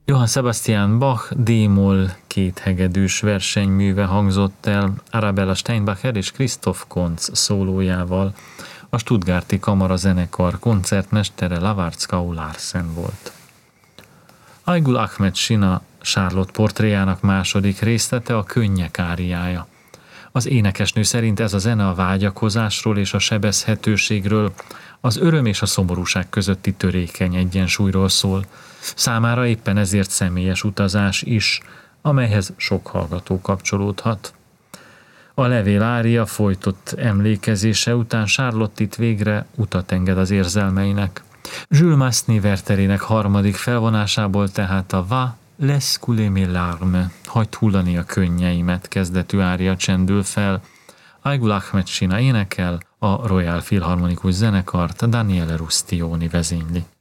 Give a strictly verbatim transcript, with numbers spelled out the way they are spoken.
Johann Sebastian Bach D-moll kéthegedűs versenyműve hangzott el Arabella Steinbacher és Christoph Kontz szólójával. A Stuttgarti Kamara zenekar koncertmestere Lavarczkau Larsen volt. Aygul Ahmed Sina Charlotte portréjának második részlete a Könnyek áriája. Az énekesnő szerint ez a zene a vágyakozásról és a sebezhetőségről, az öröm és a szomorúság közötti törékeny egyensúlyról szól. Számára éppen ezért személyes utazás is, amelyhez sok hallgató kapcsolódhat. A levél ária folytott emlékezése után Charlotte itt végre utat enged az érzelmeinek. Jules Massenet Wertherének harmadik felvonásából tehát a Va laisse couler mes larmes, hagyd hullani a könnyeimet kezdetű ária csendül fel. Aygul Ahmed Sina énekel, a Royal Philharmonikus zenekart Daniele Rustioni vezényli.